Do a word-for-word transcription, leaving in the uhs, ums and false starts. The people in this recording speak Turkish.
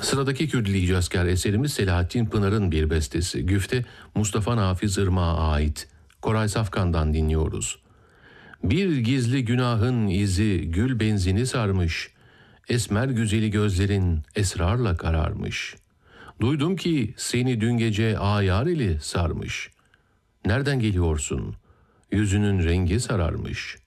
Sıradaki Kürdili icazkar eserimiz Selahattin Pınar'ın bir bestesi. Güfte Mustafa Nafiz Irmak'a ait. Koray Safkan'dan dinliyoruz. Bir gizli günahın izi gül benzini sarmış. Esmer güzeli gözlerin esrarla kararmış. Duydum ki seni dün gece ayar eli sarmış. Nereden geliyorsun? Yüzünün rengi sararmış.